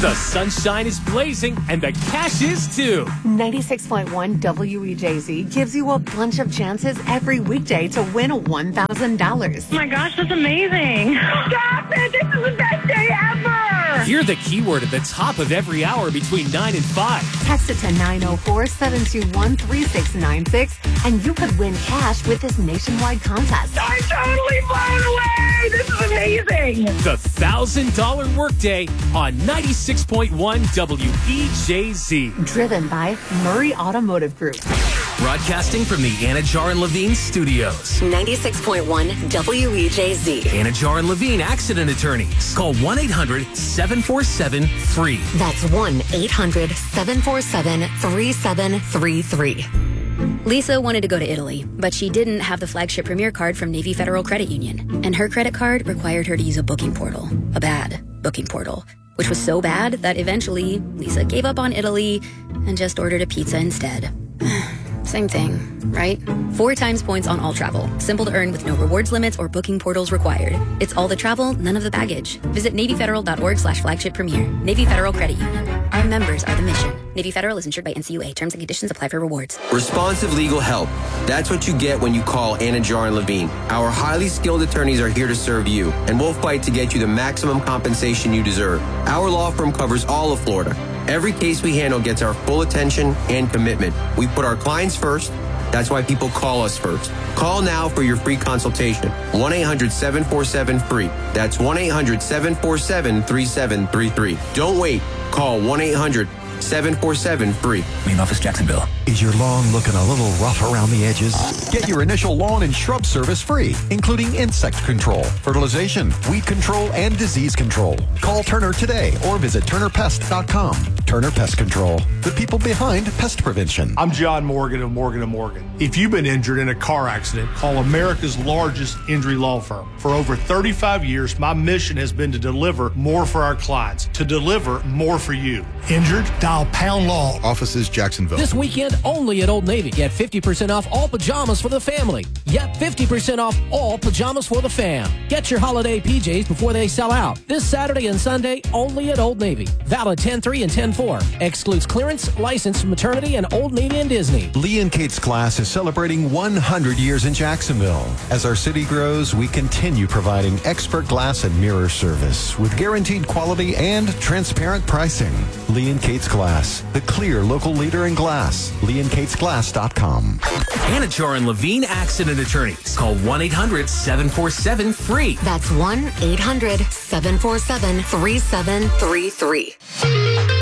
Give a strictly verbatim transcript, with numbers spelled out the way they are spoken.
The sunshine is blazing and the cash is too. ninety-six point one W E J Z gives you a bunch of chances every weekday to win one thousand dollars. Oh my gosh, that's amazing. Stop it. This is the best day ever. Hear the keyword at the top of every hour between nine and five. Text it to nine oh four, seven two one, three six nine six and you could win cash with this nationwide contest. I'm totally blown away. This is amazing. The one thousand dollars Workday on ninety-six point one W E J Z. Driven by Murray Automotive Group. Broadcasting from the Anajar and Levine studios. ninety-six point one W E J Z. Anajar and Levine Accident Attorneys. Call one eight hundred, seven four seven, F R E E. That's one eight hundred, seven four seven, three seven three three. Lisa wanted to go to Italy, but she didn't have the flagship Premier card from Navy Federal Credit Union. And her credit card required her to use a booking portal. A bad booking portal. Which was so bad that eventually Lisa gave up on Italy and just ordered a pizza instead. Same thing, right? Four times points on all travel. Simple to earn with no rewards limits or booking portals required. It's all the travel, none of the baggage. Visit NavyFederal.org slash flagship premier. Navy Federal Credit Union. Our members are the mission. Navy Federal is insured by N C U A. Terms and conditions apply for rewards. Responsive legal help. That's what you get when you call Anajar and Levine. Our highly skilled attorneys are here to serve you, and we'll fight to get you the maximum compensation you deserve. Our law firm covers all of Florida. Every case we handle gets our full attention and commitment. We put our clients first. That's why people call us first. Call now for your free consultation. one eight hundred, seven four seven, F R E E. That's one eight hundred, seven four seven, three seven three three. Don't wait. Call one eight hundred, seven four seven, F R E E. Main office, Jacksonville. Is your lawn looking a little rough around the edges? Get your initial lawn and shrub service free, including insect control, fertilization, weed control, and disease control. Call Turner today or visit turner pest dot com. Turner Pest Control, the people behind pest prevention. I'm John Morgan of Morgan and Morgan. If you've been injured in a car accident, call America's largest injury law firm. For over thirty-five years, my mission has been to deliver more for our clients, to deliver more for you. Injured? Dial Pound Law. Offices, Jacksonville. This weekend only at Old Navy. Get fifty percent off all pajamas for the family. Yep, fifty percent off all pajamas for the fam. Get your holiday P Js before they sell out. This Saturday and Sunday only at Old Navy. Valid ten three and ten four. Excludes clearance, license, maternity, and Old Navy and Disney. Lee and Kate's Glass is celebrating one hundred years in Jacksonville. As our city grows, we continue providing expert glass and mirror service with guaranteed quality and transparent pricing. Lee and Kate's Glass, the clear local leader in glass. lee and kates glass dot com. Anajar and Levine Accident Attorneys. Call one eight hundred, seven four seven, F R E E. That's one eight hundred, seven four seven, three seven three three.